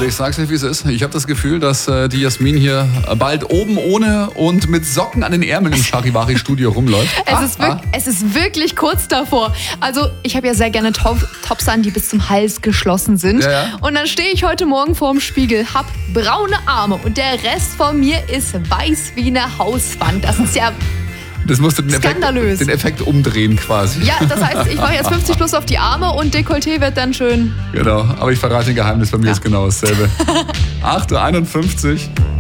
Leute, ich sag's euch, wie es ist. Ich habe das Gefühl, dass die Jasmin hier bald oben ohne und mit Socken an den Ärmeln im Charivari-Studio rumläuft. Es ist wirklich kurz davor. Also ich habe ja sehr gerne Tops an, die bis zum Hals geschlossen sind. Ja. Und dann stehe ich heute Morgen vorm Spiegel, hab braune Arme und der Rest von mir ist weiß wie eine Hauswand. Das ist ja... Das musst du skandalös. Den Effekt umdrehen quasi. Ja, das heißt, ich mache jetzt 50 plus auf die Arme und Dekolleté wird dann schön. Genau, aber ich verrate ein Geheimnis, bei mir ist genau dasselbe. 8:51 Uhr.